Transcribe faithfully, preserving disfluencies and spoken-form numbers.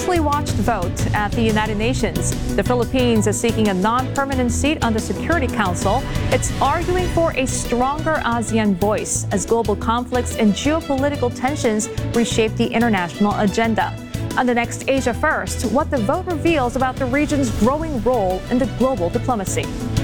closely watched vote at the United Nations. The Philippines is seeking a non-permanent seat on the Security Council. It's arguing for a stronger ASEAN voice as global conflicts and geopolitical tensions reshape the international agenda. On the next Asia First, what the vote reveals about the region's growing role in the global diplomacy.